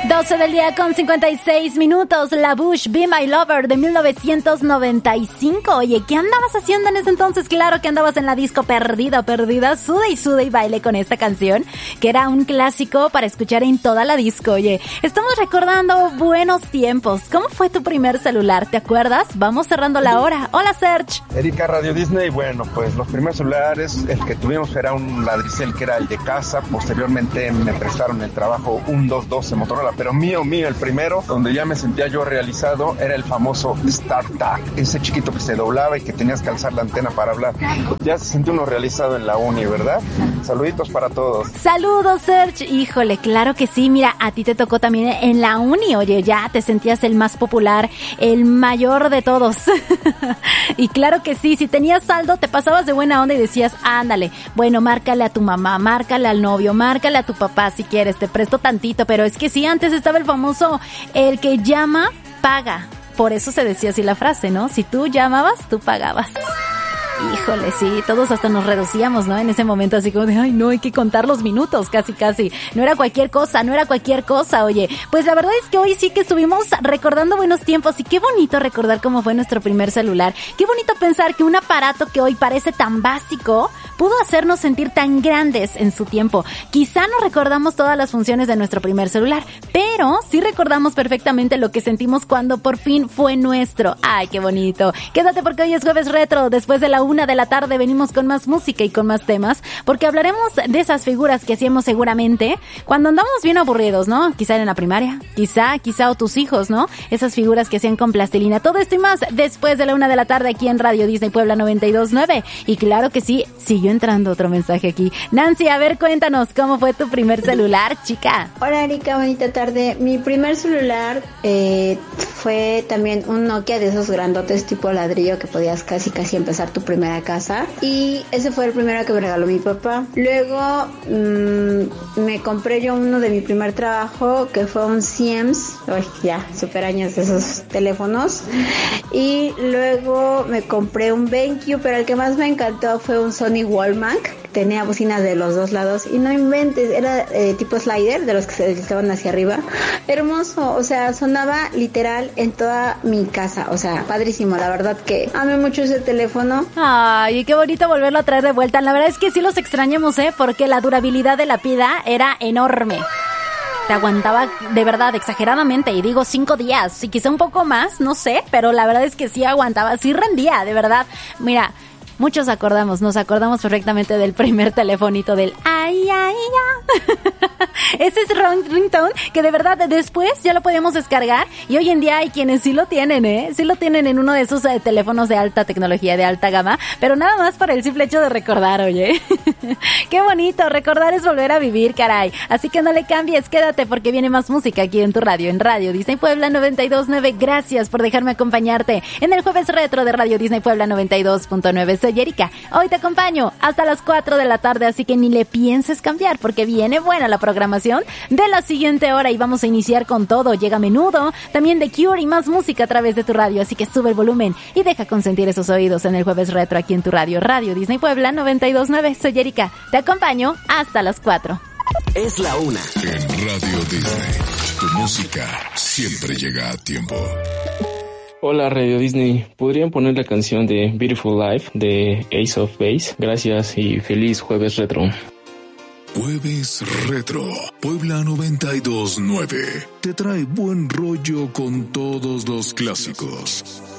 12 del día con 56 minutos. La Bush, Be My Lover de 1995. Oye, ¿qué andabas haciendo en ese entonces? Claro que andabas en la disco perdida, sude y baile con esta canción, que era un clásico para escuchar en toda la disco. Oye, estamos recordando buenos tiempos. ¿Cómo fue tu primer celular? ¿Te acuerdas? Vamos cerrando la hora. Hola, Serge. Erika, Radio Disney. Bueno, pues los primeros celulares, el que tuvimos era un Ladricel, que era el de casa. Posteriormente me prestaron el trabajo un 212 Motorola, pero mío, el primero, donde ya me sentía yo realizado, era el famoso StarTAC, ese chiquito que se doblaba y que tenías que alzar la antena para hablar. Ya se siente uno realizado en la uni, ¿verdad? Saluditos para todos. Saludos, Serge. Híjole, claro que sí. Mira, a ti te tocó también en la uni. Oye, ya te sentías el más popular, el mayor de todos. Y claro que sí, si tenías saldo, te pasabas de buena onda y decías, ándale, bueno, márcale a tu mamá, márcale al novio, márcale a tu papá si quieres, te presto tantito. Pero es que sí, antes estaba el famoso, el que llama, paga. Por eso se decía así la frase, ¿no? Si tú llamabas, tú pagabas. Híjole, sí, todos hasta nos reducíamos, ¿no? En ese momento así como de, ay, no, hay que contar los minutos, casi. No era cualquier cosa, oye. Pues la verdad es que hoy sí que estuvimos recordando buenos tiempos y qué bonito recordar cómo fue nuestro primer celular. Qué bonito pensar que un aparato que hoy parece tan básico pudo hacernos sentir tan grandes en su tiempo. Quizá no recordamos todas las funciones de nuestro primer celular, pero sí recordamos perfectamente lo que sentimos cuando por fin fue nuestro. Ay, qué bonito. Quédate porque hoy es Jueves Retro. Después de la 1 de la tarde venimos con más música y con más temas, porque hablaremos de esas figuras que hacíamos seguramente cuando andamos bien aburridos, ¿no? Quizá en la primaria, quizá o tus hijos, ¿no? Esas figuras que hacían con plastilina. Todo esto y más después de la 1 de la tarde aquí en Radio Disney Puebla 92.9. Y claro que sí, siguió entrando otro mensaje aquí. Nancy, a ver, cuéntanos, ¿cómo fue tu primer celular, chica? Hola, Erika, bonita tarde. Mi primer celular fue también un Nokia de esos grandotes tipo ladrillo que podías casi empezar tu primera casa, y ese fue el primero que me regaló mi papá. Luego me compré yo uno de mi primer trabajo, que fue un Siemens, ya super años de esos teléfonos, y luego me compré un BenQ, pero el que más me encantó fue un Sony Walkman. Tenía bocinas de los dos lados y no inventes, era tipo slider, de los que se deslizaban hacia arriba. Hermoso, o sea, sonaba literal en toda mi casa, o sea, padrísimo. La verdad que amé mucho ese teléfono. Ay, qué bonito volverlo a traer de vuelta. La verdad es que sí los extrañamos, porque la durabilidad de la pila era enorme. Te aguantaba de verdad exageradamente, y digo 5 días, y quizá un poco más, no sé, pero la verdad es que sí aguantaba, sí rendía, de verdad. Mira, muchos nos acordamos perfectamente del primer telefonito del ay, ay, ya. Ese es ringtone que de verdad después ya lo podíamos descargar, y hoy en día hay quienes sí lo tienen, sí lo tienen en uno de esos teléfonos de alta tecnología, de alta gama, pero nada más por el simple hecho de recordar, oye. Qué bonito, recordar es volver a vivir, caray. Así que no le cambies, quédate porque viene más música aquí en tu radio, en Radio Disney Puebla 92.9. Gracias por dejarme acompañarte en el Jueves Retro de Radio Disney Puebla 92.9. Soy Erika, hoy te acompaño hasta las 4 de la tarde, así que ni le pienses cambiar porque viene buena la programación de la siguiente hora y vamos a iniciar con todo. Llega Menudo, también The Cure y más música a través de tu radio, así que sube el volumen y deja consentir esos oídos en el Jueves Retro aquí en tu radio, Radio Disney Puebla 92.9. Soy Erika, te acompaño hasta las 4. Es la 1. En Radio Disney, tu música siempre llega a tiempo. Hola Radio Disney, ¿podrían poner la canción de Beautiful Life de Ace of Base? Gracias y feliz Jueves Retro. Jueves Retro, Puebla 92.9. Te trae buen rollo con todos los clásicos.